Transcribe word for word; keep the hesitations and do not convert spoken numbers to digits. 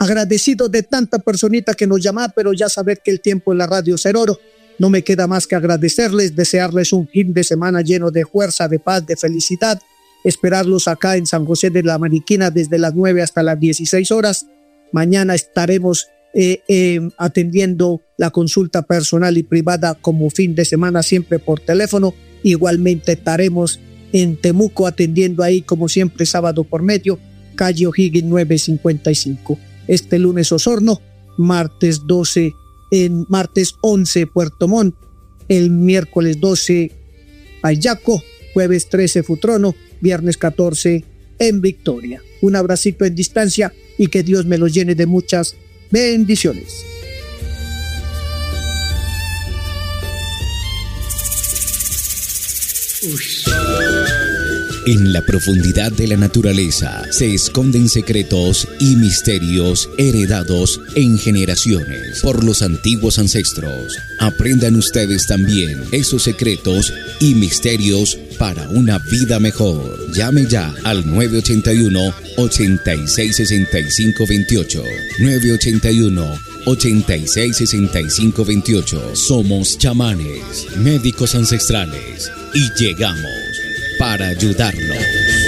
agradecido de tanta personita que nos llama, pero ya saber que el tiempo en la radio es oro. No me queda más que agradecerles, desearles un fin de semana lleno de fuerza, de paz, de felicidad. Esperarlos acá en San José de la Mariquina desde las nueve hasta las dieciséis horas. Mañana estaremos eh, eh, atendiendo la consulta personal y privada como fin de semana, siempre por teléfono. Igualmente estaremos en Temuco atendiendo ahí como siempre sábado por medio, calle O'Higgins nueve cincuenta y cinco. Este lunes Osorno, martes doce, en martes once Puerto Montt, el miércoles doce Ayaco, jueves trece Futrono, viernes catorce en Victoria. Un abracito en distancia y que Dios me los llene de muchas bendiciones. Uy. En la profundidad de la naturaleza se esconden secretos y misterios heredados en generaciones por los antiguos ancestros. Aprendan ustedes también esos secretos y misterios para una vida mejor. Llame ya al nueve ochenta y uno, ochenta y seis, sesenta y cinco veintiocho. nueve ochenta y uno, ochenta y seis, sesenta y cinco veintiocho. Somos chamanes, médicos ancestrales y llegamos para ayudarnos.